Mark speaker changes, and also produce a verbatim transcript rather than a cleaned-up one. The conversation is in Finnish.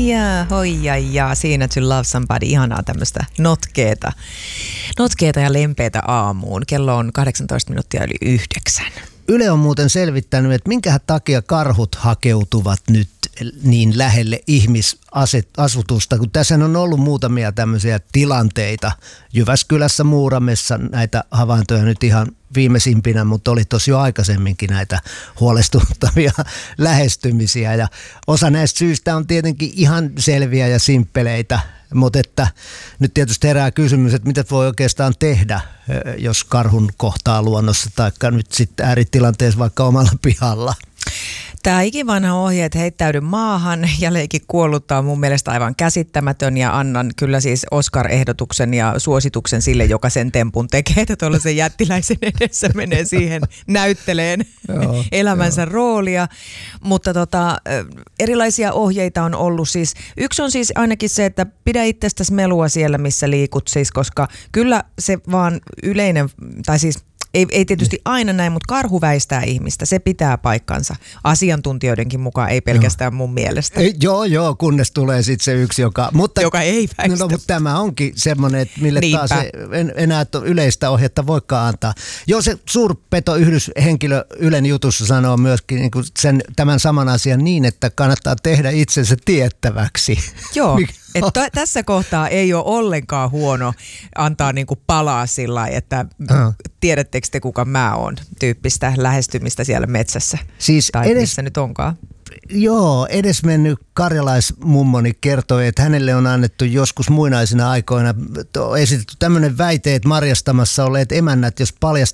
Speaker 1: Ja hoi ja, ja siinä To Love Somebody, ihanaa tämmöistä notkeeta, notkeeta ja lempeätä aamuun. Kello on kahdeksantoista minuuttia yli yhdeksän.
Speaker 2: Yle on muuten selvittänyt, että minkä takia karhut hakeutuvat nyt niin lähelle ihmisasutusta, kun tässä on ollut muutamia tämmöisiä tilanteita. Jyväskylässä, Muuramessa näitä havaintoja nyt ihan viimeisimpinä, mutta oli tosi jo aikaisemminkin näitä huolestuttavia lähestymisiä. Ja osa näistä syistä on tietenkin ihan selviä ja simppeleitä, mutta että nyt tietysti herää kysymys, että mitä voi oikeastaan tehdä, jos karhun kohtaa luonnossa tai nyt sitten ääritilanteessa vaikka omalla pihalla.
Speaker 1: Tämä ikivanha ohje, että heittäydy maahan ja leiki kuolluttaa on mun mielestä aivan käsittämätön ja annan kyllä siis Oscar-ehdotuksen ja suosituksen sille, joka sen tempun tekee, että tuollaisen jättiläisen edessä menee siihen näytteleen joo, elämänsä joo. roolia. Mutta tota, erilaisia ohjeita on ollut siis. Yksi on siis ainakin se, että pidä itsestäsi melua siellä, missä liikut siis, koska kyllä se vaan yleinen, tai siis Ei, ei tietysti aina näin, mutta karhu väistää ihmistä. Se pitää paikkansa. Asiantuntijoidenkin mukaan, ei pelkästään joo. mun mielestä.
Speaker 2: Ei, joo, joo, kunnes tulee sitten se yksi, joka... Mutta,
Speaker 1: joka ei väistä.
Speaker 2: No, mutta tämä onkin semmoinen, että mille
Speaker 1: Niinpä.
Speaker 2: taas en, enää yleistä ohjetta voikaan antaa. Joo, se suurpetoyhdyshenkilö Ylen jutussa sanoo myöskin niin kuin sen, tämän saman asian niin, että kannattaa tehdä itsensä tiettäväksi.
Speaker 1: Joo. Että tässä kohtaa ei ole ollenkaan huono antaa niinku palaa sillä lailla, että uh. tiedättekö te kuka mä oon tyyppistä lähestymistä siellä metsässä
Speaker 2: siis
Speaker 1: tai
Speaker 2: edes,
Speaker 1: missä nyt onkaan.
Speaker 2: Joo, edesmennyt karjalaismummoni kertoi, että hänelle on annettu joskus muinaisina aikoina esitetty tämmöinen väite, että marjastamassa olleet emännät, jos paljast,